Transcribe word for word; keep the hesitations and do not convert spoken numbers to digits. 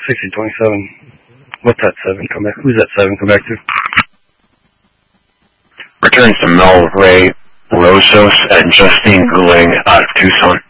sixty twenty-seven. What's that seven come back? Who's that seven come back to? Returns to Mel Ray Rosos and Justine Gouling out of Tucson.